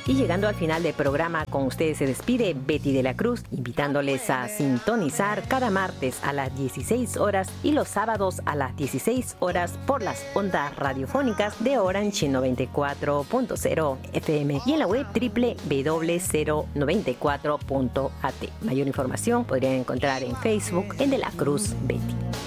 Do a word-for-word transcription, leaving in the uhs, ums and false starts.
Y llegando al final del programa, con ustedes se despide Betty de la Cruz, invitándoles a sintonizar cada martes a las dieciséis horas y los sábados a las dieciséis horas por las ondas radiofónicas de Orange noventa y cuatro punto cero F M y en la web doble u doble u doble u punto cero noventa y cuatro punto a t. Mayor información podrían encontrar en Facebook en De la Cruz Betty.